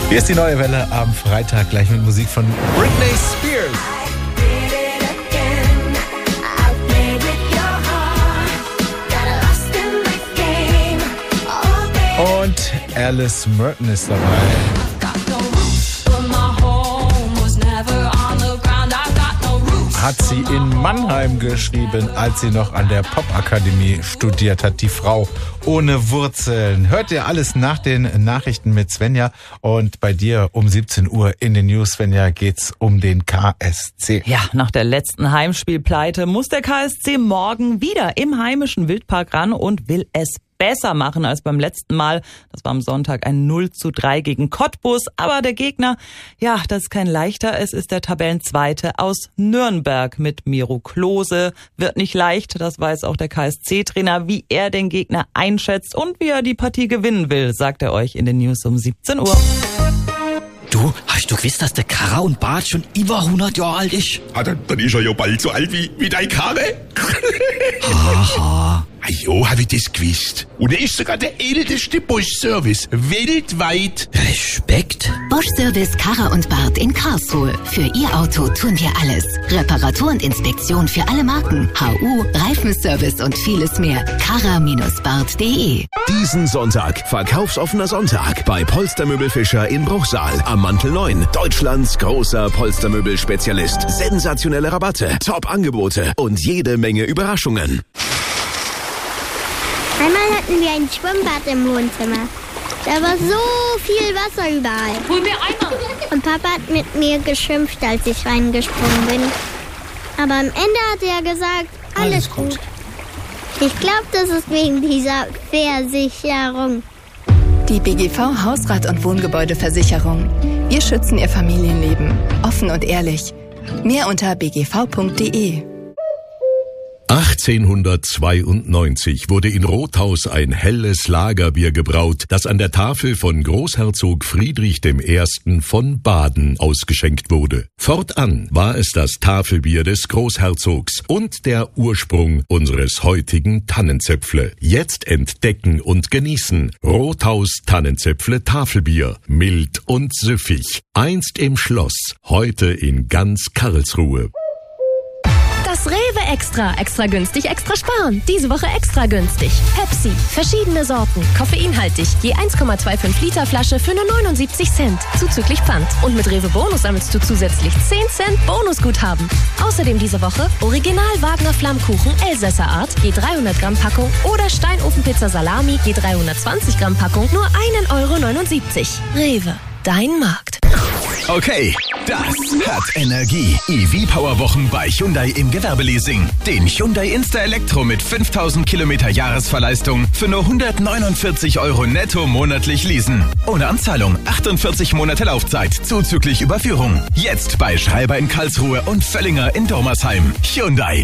Hier ist die neue Welle am Freitag, gleich mit Musik von Britney Spears. Und Alice Merton ist dabei. Hat sie in Mannheim geschrieben, als sie noch an der Popakademie studiert hat. Die Frau ohne Wurzeln. Hört ihr alles nach den Nachrichten mit Svenja. Und bei dir um 17 Uhr in den News, Svenja, geht's um den KSC. Ja, nach der letzten Heimspielpleite muss der KSC morgen wieder im heimischen Wildpark ran und will es besser machen als beim letzten Mal. Das war am Sonntag ein 0:3 gegen Cottbus. Aber der Gegner, ja, das ist kein leichter. Es ist der Tabellenzweite aus Nürnberg mit Miro Klose. Wird nicht leicht, das weiß auch der KSC-Trainer, wie er den Gegner einschätzt und wie er die Partie gewinnen will, sagt er euch in den News um 17 Uhr. Du, hast du gewusst, dass der Karre und Bart schon über 100 Jahre alt ist? Ah, dann ist er ja bald so alt wie dein Karre. Haha. Jo, hab ich das gewusst. Und er ist sogar der älteste Bosch-Service weltweit. Respekt. Bosch-Service Karre und Bart in Karlsruhe. Für Ihr Auto tun wir alles. Reparatur und Inspektion für alle Marken. HU, Reifenservice und vieles mehr. Karra-bart.de. Diesen Sonntag, verkaufsoffener Sonntag bei Polstermöbel Fischer in Bruchsal am Mantel 9. Deutschlands großer Polstermöbel-Spezialist. Sensationelle Rabatte, Top-Angebote und jede Menge Überraschungen. Einmal hatten wir ein Schwimmbad im Wohnzimmer. Da war so viel Wasser überall. Hol mir Eimer. Und Papa hat mit mir geschimpft, als ich reingesprungen bin. Aber am Ende hat er gesagt, alles gut. Ich glaube, das ist wegen dieser Versicherung. Die BGV Hausrat- und Wohngebäudeversicherung. Wir schützen Ihr Familienleben. Offen und ehrlich. Mehr unter bgv.de. 1892 wurde in Rothaus ein helles Lagerbier gebraut, das an der Tafel von Großherzog Friedrich I. von Baden ausgeschenkt wurde. Fortan war es das Tafelbier des Großherzogs und der Ursprung unseres heutigen Tannenzäpfle. Jetzt entdecken und genießen Rothaus Tannenzäpfle Tafelbier. Mild und süffig. Einst im Schloss, heute in ganz Karlsruhe. Das Rewe Extra. Extra günstig, extra sparen. Diese Woche extra günstig. Pepsi. Verschiedene Sorten. Koffeinhaltig. Je 1,25 Liter Flasche für nur 79 Cent. Zuzüglich Pfand. Und mit Rewe Bonus sammelst du zusätzlich 10 Cent Bonusguthaben. Außerdem diese Woche Original Wagner Flammkuchen Elsässer Art. Je 300 Gramm Packung. Oder Steinofenpizza Salami. Je 320 Gramm Packung. Nur 1,79 €. Rewe. Dein Markt. Okay, das hat Energie. EV-Power-Wochen bei Hyundai im Gewerbeleasing. Den Hyundai Insta Elektro mit 5000 Kilometer Jahresverleistung für nur 149 € netto monatlich leasen. Ohne Anzahlung, 48 Monate Laufzeit, zuzüglich Überführung. Jetzt bei Schreiber in Karlsruhe und Völlinger in Dormersheim. Hyundai.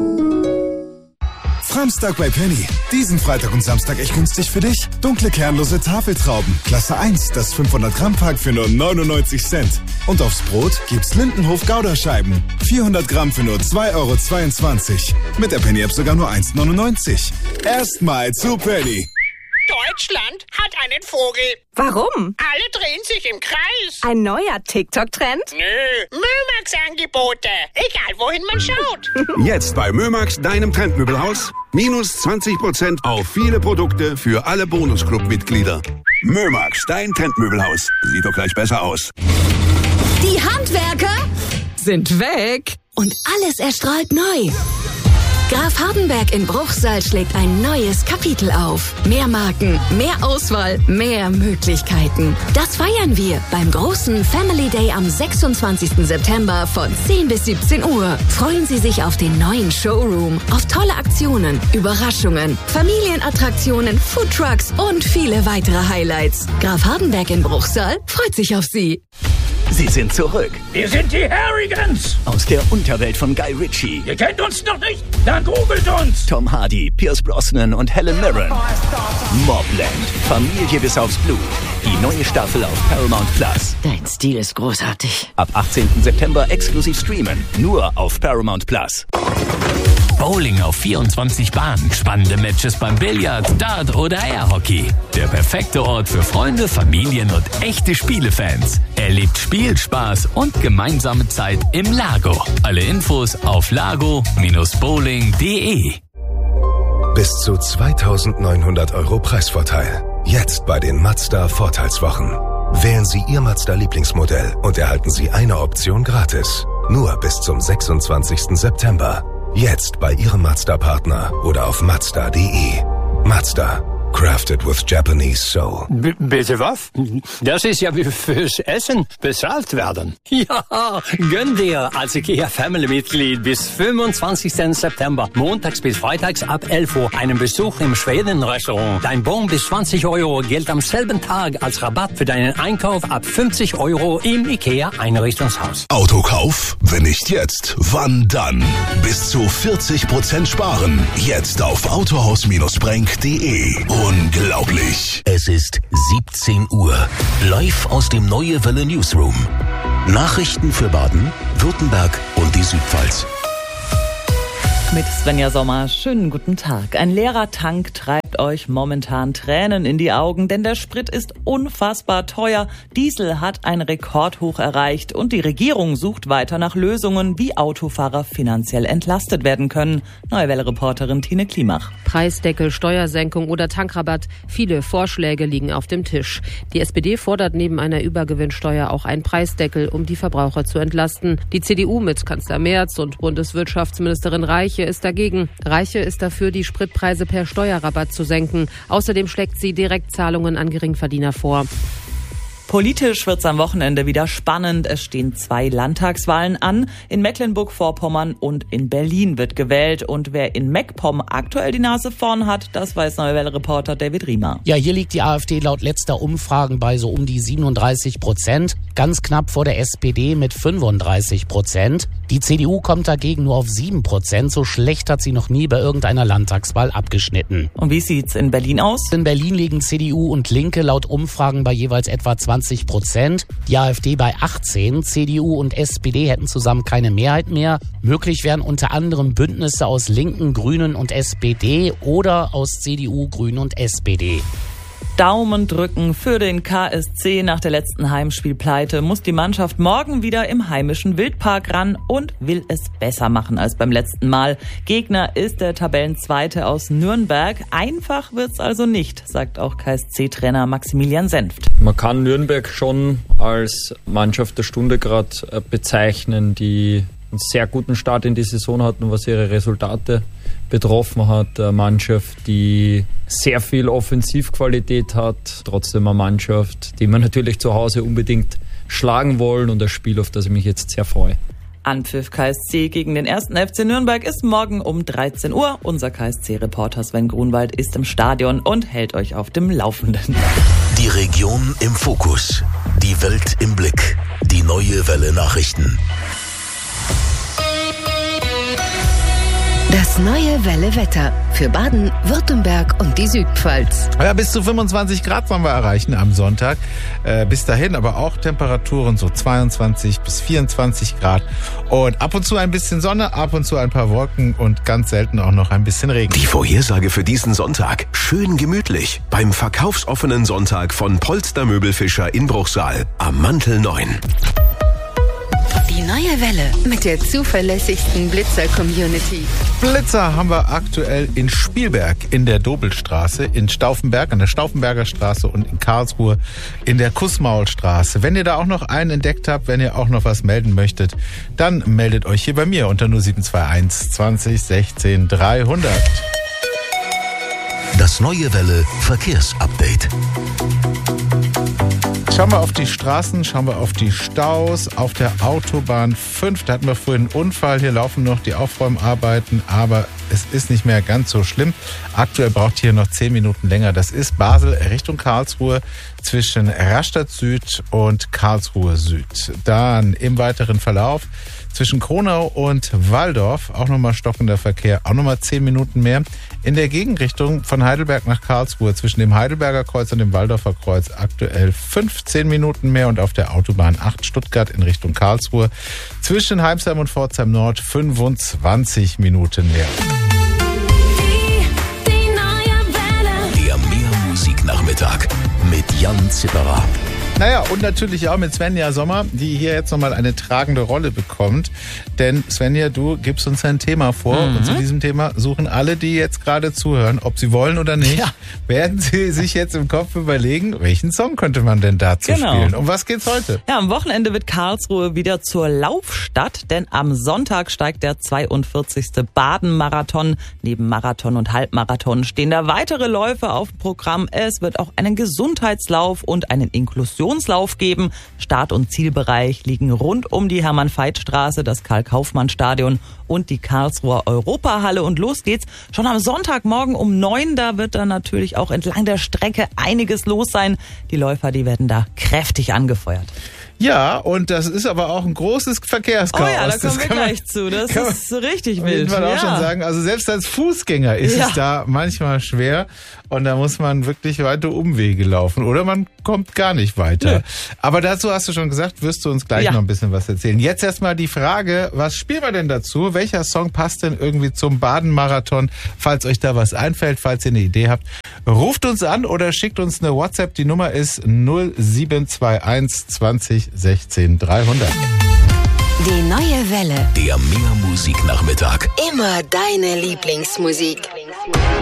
Samstag bei Penny. Diesen Freitag und Samstag echt günstig für dich. Dunkle kernlose Tafeltrauben. Klasse 1, das 500 Gramm Pack für nur 99 Cent. Und aufs Brot gibt's Lindenhof Gouda-Scheiben. 400 Gramm für nur 2,22 €. Mit der Penny-App sogar nur 1,99 €. Erstmal zu Penny. Deutschland hat einen Vogel. Warum? Alle drehen sich im Kreis. Ein neuer TikTok-Trend? Nö, Mömax-Angebote. Egal, wohin man schaut. Jetzt bei Mömax, deinem Trendmöbelhaus. Minus 20% auf viele Produkte für alle Bonusclub-Mitglieder. Mömax, dein Trendmöbelhaus. Sieht doch gleich besser aus. Die Handwerker Sind weg. und alles erstrahlt neu. Graf Hardenberg in Bruchsal schlägt ein neues Kapitel auf. Mehr Marken, mehr Auswahl, mehr Möglichkeiten. Das feiern wir beim großen Family Day am 26. September von 10 bis 17 Uhr. Freuen Sie sich auf den neuen Showroom, auf tolle Aktionen, Überraschungen, Familienattraktionen, Foodtrucks und viele weitere Highlights. Graf Hardenberg in Bruchsal freut sich auf Sie. Sie sind zurück. Wir sind die Harrigans. Aus der Unterwelt von Guy Ritchie. Ihr kennt uns noch nicht? Dann googelt uns. Tom Hardy, Pierce Brosnan und Helen Mirren. Mobland. Familie bis aufs Blut. Die neue Staffel auf Paramount Plus. Dein Stil ist großartig. Ab 18. September exklusiv streamen. Nur auf Paramount Plus. Bowling auf 24 Bahnen, spannende Matches beim Billard, Dart oder Airhockey. Der perfekte Ort für Freunde, Familien und echte Spielefans. Erlebt Spielspaß und gemeinsame Zeit im Lago. Alle Infos auf lago-bowling.de. Bis zu 2.900 € Preisvorteil. Jetzt bei den Mazda Vorteilswochen. Wählen Sie Ihr Mazda-Lieblingsmodell und erhalten Sie eine Option gratis. Nur bis zum 26. September. Jetzt bei Ihrem Mazda-Partner oder auf Mazda.de. Mazda. Crafted with Japanese soul. Bitte was? Das ist ja wie fürs Essen bezahlt werden. Ja, gönn dir als IKEA Family-Mitglied bis 25. September, montags bis freitags ab 11 Uhr, einen Besuch im Schweden-Restaurant. Dein Bon bis 20 € gilt am selben Tag als Rabatt für deinen Einkauf ab 50 € im IKEA Einrichtungshaus. Autokauf? Wenn nicht jetzt, wann dann? Bis zu 40% sparen. Jetzt auf autohaus-brenk.de. Unglaublich. Es ist 17 Uhr. Live aus dem Neue Welle Newsroom. Nachrichten für Baden, Württemberg und die Südpfalz. Mit Svenja Sommer, schönen guten Tag. Ein leerer Tank treibt euch momentan Tränen in die Augen, denn der Sprit ist unfassbar teuer. Diesel hat ein Rekordhoch erreicht und die Regierung sucht weiter nach Lösungen, wie Autofahrer finanziell entlastet werden können. Neue Welle-Reporterin Tine Klimach. Preisdeckel, Steuersenkung oder Tankrabatt. Viele Vorschläge liegen auf dem Tisch. Die SPD fordert neben einer Übergewinnsteuer auch einen Preisdeckel, um die Verbraucher zu entlasten. Die CDU mit Kanzler Merz und Bundeswirtschaftsministerin Reiche ist dagegen. Reiche ist dafür, die Spritpreise per Steuerrabatt zu senken. Außerdem schlägt sie Direktzahlungen an Geringverdiener vor. Politisch wird's am Wochenende wieder spannend. Es stehen 2 Landtagswahlen an. In Mecklenburg-Vorpommern und in Berlin wird gewählt. Und wer in MacPom aktuell die Nase vorn hat, das weiß Neue Welle-Reporter David Riemer. Ja, hier liegt die AfD laut letzter Umfragen bei so um die 37%. Ganz knapp vor der SPD mit 35%. Die CDU kommt dagegen nur auf 7%. So schlecht hat sie noch nie bei irgendeiner Landtagswahl abgeschnitten. Und wie sieht's in Berlin aus? In Berlin liegen CDU und Linke laut Umfragen bei jeweils etwa 20%. Die AfD bei 18%. CDU und SPD hätten zusammen keine Mehrheit mehr. Möglich wären unter anderem Bündnisse aus Linken, Grünen und SPD oder aus CDU, Grünen und SPD. Daumen drücken für den KSC. Nach der letzten Heimspielpleite muss die Mannschaft morgen wieder im heimischen Wildpark ran und will es besser machen als beim letzten Mal. Gegner ist der Tabellenzweite aus Nürnberg. Einfach wird's also nicht, sagt auch KSC-Trainer Maximilian Senft. Man kann Nürnberg schon als Mannschaft der Stunde gerade bezeichnen, die einen sehr guten Start in die Saison hatten, was ihre Resultate betroffen hat. Eine Mannschaft, die sehr viel Offensivqualität hat, trotzdem eine Mannschaft, die wir natürlich zu Hause unbedingt schlagen wollen und ein Spiel, auf das ich mich jetzt sehr freue. Anpfiff KSC gegen den 1. FC Nürnberg ist morgen um 13 Uhr. Unser KSC-Reporter Sven Grunwald ist im Stadion und hält euch auf dem Laufenden. Die Region im Fokus, die Welt im Blick, die Neue Welle Nachrichten. Das Neue Welle Wetter für Baden, Württemberg und die Südpfalz. Ja, bis zu 25 Grad wollen wir erreichen am Sonntag. Bis dahin aber auch Temperaturen so 22 bis 24 Grad. Und ab und zu ein bisschen Sonne, ab und zu ein paar Wolken und ganz selten auch noch ein bisschen Regen. Die Vorhersage für diesen Sonntag. Schön gemütlich beim verkaufsoffenen Sonntag von Polster Möbelfischer in Bruchsal am Mantel 9. Die Neue Welle mit der zuverlässigsten Blitzer-Community. Blitzer haben wir aktuell in Spielberg in der Dobelstraße, in Stauffenberg an der Stauffenberger Straße und in Karlsruhe in der Kussmaulstraße. Wenn ihr da auch noch einen entdeckt habt, wenn ihr auch noch was melden möchtet, dann meldet euch hier bei mir unter 0721 20 16 300. Das Neue Welle Verkehrsupdate. Schauen wir auf die Straßen, schauen wir auf die Staus. Auf der Autobahn 5, da hatten wir vorhin einen Unfall. Hier laufen noch die Aufräumarbeiten, aber es ist nicht mehr ganz so schlimm. Aktuell braucht hier noch 10 Minuten länger. Das ist Basel Richtung Karlsruhe zwischen Rastatt Süd und Karlsruhe Süd. Dann im weiteren Verlauf zwischen Kronau und Walldorf auch nochmal stockender Verkehr, auch nochmal 10 Minuten mehr. In der Gegenrichtung von Heidelberg nach Karlsruhe zwischen dem Heidelberger Kreuz und dem Walldorfer Kreuz aktuell 15 Minuten mehr und auf der Autobahn 8 Stuttgart in Richtung Karlsruhe zwischen Heimsheim und Pforzheim Nord 25 Minuten mehr. Der Meermusiknachmittag mit Jan Zipperer. Naja, und natürlich auch mit Svenja Sommer, die hier jetzt nochmal eine tragende Rolle bekommt. Denn Svenja, du gibst uns ein Thema vor und zu diesem Thema suchen alle, die jetzt gerade zuhören, ob sie wollen oder nicht, werden sie sich jetzt im Kopf überlegen, welchen Song könnte man denn dazu spielen. Um was geht's heute? Ja, am Wochenende wird Karlsruhe wieder zur Laufstadt, denn am Sonntag steigt der 42. Baden-Marathon. Neben Marathon und Halbmarathon stehen da weitere Läufe auf dem Programm. Es wird auch einen Gesundheitslauf und einen Inklusionslauf geben. Start- und Zielbereich liegen rund um die Hermann-Veit-Straße, das Karl-Kaufmann-Stadion und die Karlsruher Europahalle. Und los geht's schon am Sonntagmorgen um 9. Da wird dann natürlich auch entlang der Strecke einiges los sein. Die Läufer, die werden da kräftig angefeuert. Ja, und das ist aber auch ein großes Verkehrschaos. Oh ja, da kommen wir gleich zu. Das ist richtig wild. Kann man auch schon sagen. Also selbst als Fußgänger ist es da manchmal schwer. Und da muss man wirklich weite Umwege laufen. Oder man kommt gar nicht weiter. Nö. Aber dazu hast du schon gesagt, wirst du uns gleich noch ein bisschen was erzählen. Jetzt erstmal die Frage, was spielen wir denn dazu? Welcher Song passt denn irgendwie zum Baden-Marathon? Falls euch da was einfällt, falls ihr eine Idee habt, ruft uns an oder schickt uns eine WhatsApp. Die Nummer ist 0721 20 16 300. Die neue Welle. Der Meermusiknachmittag. Immer deine Lieblingsmusik.